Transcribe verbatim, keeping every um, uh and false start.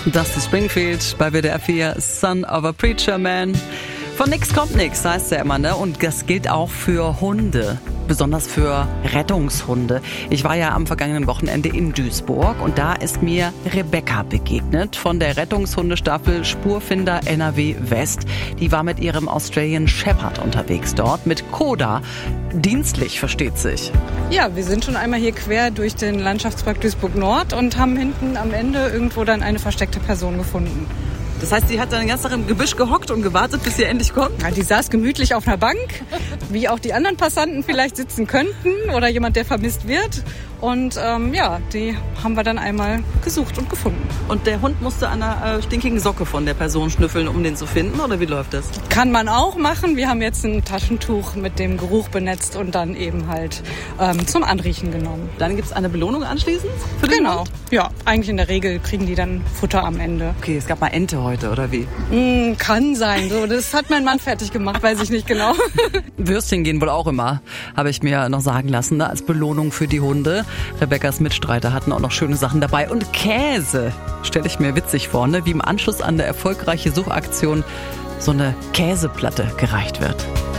Dusty Springfield bei W D R vier, Son of a Preacher Man. Von nix kommt nix, heißt ja immer, ne? Und das gilt auch für Hunde. Besonders für Rettungshunde. Ich war ja am vergangenen Wochenende in Duisburg und da ist mir Rebecca begegnet von der Rettungshundestaffel Spurfinder N R W West. Die war mit ihrem Australian Shepherd unterwegs dort, mit Koda. Dienstlich, versteht sich. Ja, wir sind schon einmal hier quer durch den Landschaftspark Duisburg Nord und haben hinten am Ende irgendwo dann eine versteckte Person gefunden. Das heißt, sie hat dann den ganzen Tag im Gebüsch gehockt und gewartet, bis sie endlich kommt? Ja, die saß gemütlich auf einer Bank, wie auch die anderen Passanten vielleicht sitzen könnten oder jemand, der vermisst wird. Und ähm, ja, die haben wir dann einmal gesucht und gefunden. Und der Hund musste an einer äh, stinkigen Socke von der Person schnüffeln, um den zu finden? Oder wie läuft das? Kann man auch machen. Wir haben jetzt ein Taschentuch mit dem Geruch benetzt und dann eben halt ähm, zum Anriechen genommen. Dann gibt es eine Belohnung anschließend für den Genau. Hund? Ja, eigentlich in der Regel kriegen die dann Futter am Ende. Okay, es gab mal Ente heute, oder wie? Mm, kann sein. So, das hat mein Mann fertig gemacht, weiß ich nicht genau. Würstchen gehen wohl auch immer, habe ich mir noch sagen lassen, ne? Als Belohnung für die Hunde. Rebeccas Mitstreiter hatten auch noch schöne Sachen dabei. Und Käse, stelle ich mir witzig vor, ne? Wie im Anschluss an der erfolgreiche Suchaktion so eine Käseplatte gereicht wird.